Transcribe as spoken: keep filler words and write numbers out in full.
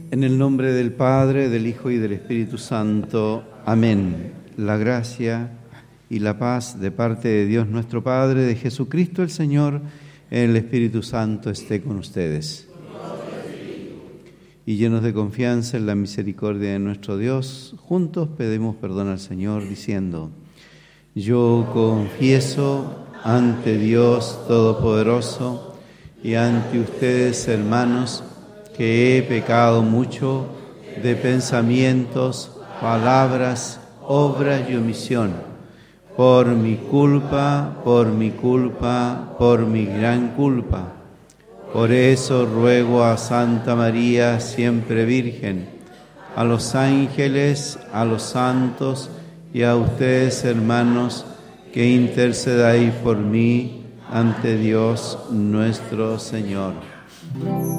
En el nombre del Padre, del Hijo y del Espíritu Santo. Amén. La gracia y la paz de parte de Dios nuestro Padre, de Jesucristo el Señor, en el Espíritu Santo esté con ustedes. Y llenos de confianza en la misericordia de nuestro Dios, juntos pedimos perdón al Señor diciendo: yo confieso ante Dios Todopoderoso y ante ustedes, hermanos, que he pecado mucho de pensamientos, palabras, obras y omisión, por mi culpa, por mi culpa, por mi gran culpa. Por eso ruego a Santa María, siempre Virgen, a los ángeles, a los santos y a ustedes, hermanos, que intercedáis por mí ante Dios nuestro Señor.